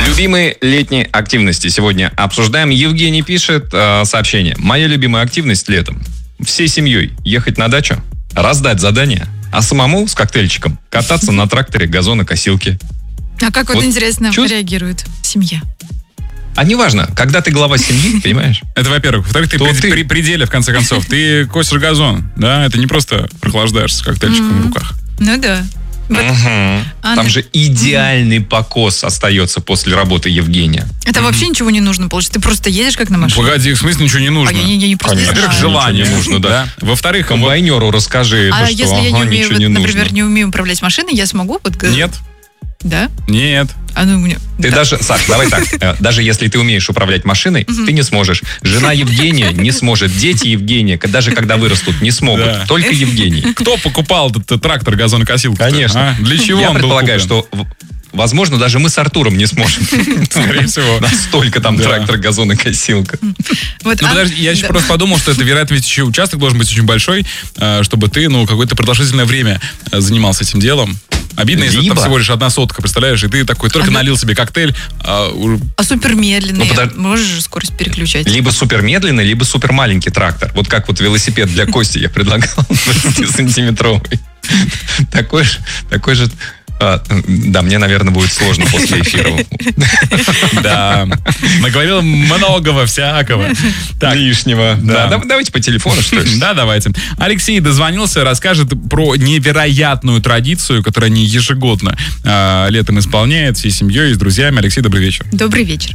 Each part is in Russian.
Любимые летние активности сегодня обсуждаем. Евгений пишет сообщение. Моя любимая активность летом. Всей семьей ехать на дачу, раздать задания, а самому с коктейльчиком кататься на тракторе газонокосилке. А как вот интересно реагирует семья? А неважно, когда ты глава семьи, понимаешь? Это, во-первых. Во-вторых, ты при пределе, в конце концов. Ты косишь газон, да? Это не просто прохлаждаешься с коктейльчиком в руках. Ну да. Там же идеальный покос остается после работы Евгения. Это вообще ничего не нужно, получается. Ты просто едешь как на машине. Погоди, в смысле ничего не нужно? Во-первых, желание нужно, да. Во-вторых, комбайнеру расскажи, что если я не умею, например, не умею управлять машиной, я смогу? Нет. Да? Нет. Ты даже, Саш, давай так, даже если ты умеешь управлять машиной, ты не сможешь. Жена Евгения не сможет, дети Евгения, даже когда вырастут, не смогут. Только Евгений. Кто покупал этот трактор газонокосилку? Конечно. Для чего я он был предполагаю, куплен? что, возможно, даже мы с Артуром не сможем. Скорее всего. Настолько там трактор газонокосилка. Я еще просто подумал, что это, вероятно, ведь еще участок должен быть очень большой, чтобы ты, какое-то продолжительное время занимался этим делом. Обидно, если там всего лишь 1 сотка, представляешь, и ты такой только налил себе коктейль. А супермедленный, можешь же скорость переключать. Либо супермедленный, либо супер маленький трактор. Вот как вот велосипед для Кости я предлагал, 20-сантиметровый. Такой же... Да, мне, наверное, будет сложно после эфира. Да, наговорил многого всякого. Лишнего. Давайте по телефону, что ли? Да, давайте. Алексей дозвонился, расскажет про невероятную традицию, которую они ежегодно летом исполняют всей семьей и с друзьями. Алексей, добрый вечер. Добрый вечер.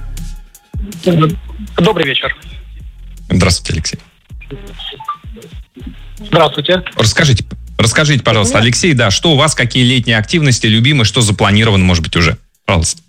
Добрый вечер. Здравствуйте, Алексей. Здравствуйте. Расскажите, пожалуйста, Алексей, да, что у вас, какие летние активности любимые, что запланировано, может быть, уже? Пожалуйста.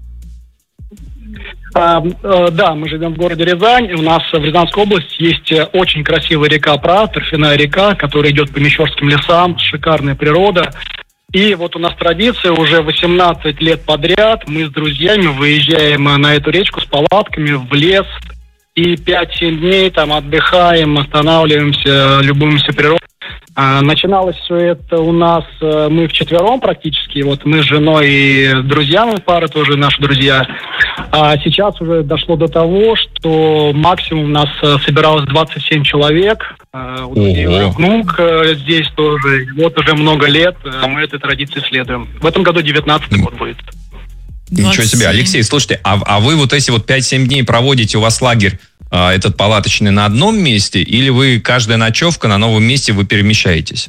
Да, мы живем в городе Рязань. У нас в Рязанской области есть очень красивая река Пра, торфяная река, которая идет по Мещерским лесам, шикарная природа. И вот у нас традиция уже 18 лет подряд. Мы с друзьями выезжаем на эту речку с палатками в лес. И 5-7 дней там отдыхаем, останавливаемся, любуемся природой. Начиналось все это у нас, мы вчетвером практически, вот мы с женой и друзьями, пара тоже наши друзья. А сейчас уже дошло до того, что максимум у нас собиралось 27 человек. Внук здесь тоже, вот уже много лет мы этой традиции следуем. В этом году 19-й год будет. Ничего себе. Алексей, слушайте, а вы вот эти вот 5-7 дней проводите, у вас лагерь этот палаточный на одном месте, или вы каждая ночевка на новом месте вы перемещаетесь?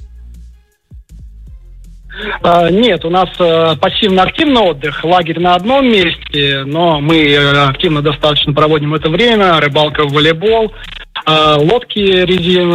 Нет, у нас пассивно-активный отдых, лагерь на одном месте, но мы активно достаточно проводим это время, рыбалка, волейбол, лодки резиновые.